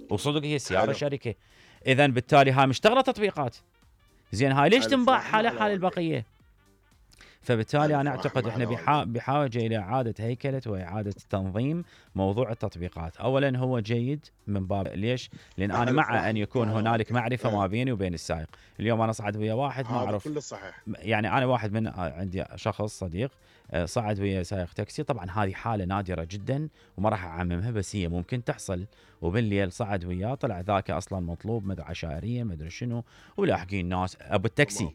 وصدق هي السياره حلو. شركه. اذا بالتالي هاي مشتغله تطبيقات، زين هاي ليش حلو، تنباع فهمنا حال على البقيه؟ فبالتالي حلو، انا اعتقد فاهم احنا على والدي. بحاجه الى اعاده هيكله واعاده تنظيم موضوع التطبيقات. اولا هو جيد من باب ليش؟ لان انا حلو، مع ان فاهمك يكون على هنالك والدي. معرفه ما بيني وبين السائق. اليوم انا صعد ويا واحد ما هذا اعرف، كله صحيح. يعني انا واحد من عندي شخص صديق صعد ويا سائق تاكسي. طبعا هذه حاله نادره جدا وما راح اعممها، بس هي ممكن تحصل. وبالليل صعد وياه طلع ذاك اصلا مطلوب مدري عشائريه مدري شنو، ولاحقين ناس ابو التاكسي تمام.